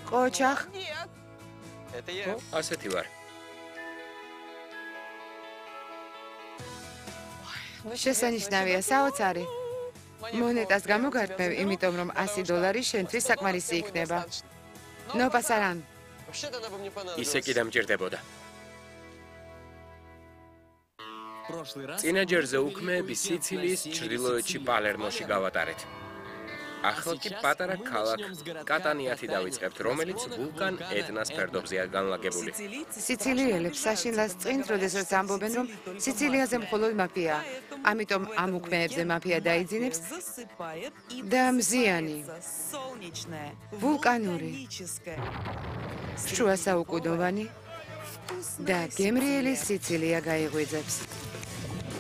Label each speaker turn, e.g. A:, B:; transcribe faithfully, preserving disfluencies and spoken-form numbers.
A: ოჩახ.
B: ასეთი ვარ.
A: შესანიშნავია საოცარი. მონეტას გამოგართმევ, იმიტომ რომ ასი დოლარი შენთვის საკმარისი იქნება. ნო პასარან.
B: ისე კი დამჭირდებოდა. წინა ჯერზე უქმეები სიცილიის ჩრდილოეთში პალერმოში გავატარეთ. ახლა კი პატარა ქალაქ კატანიათი დავიწყებთ, რომელიც ვულკან ეტნას ფერდობზეა განლაგებული.
A: სიცილიელებს საშინლას წინ, როდესაც ამბობენ, რომ სიცილიაზე მხოლოდ მაფიაა. ამიტომ ამ უქმეებზე მაფია დაიძინებს და მზიანი, ვულკანური, შუა საუკუნოვანი და გემრიელი სიცილია გაიღვიძებს.